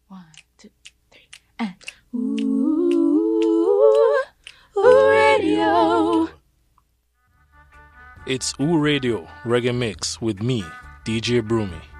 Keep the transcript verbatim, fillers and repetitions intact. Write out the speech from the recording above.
One, two, three, and Ooh, Ooh Radio. It's Ooh Radio Reggae Mix with me, D J Broomy.